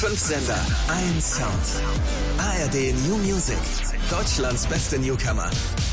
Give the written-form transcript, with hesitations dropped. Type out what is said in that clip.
5 Sender, ein Sound. ARD New Music. Deutschlands beste Newcomer.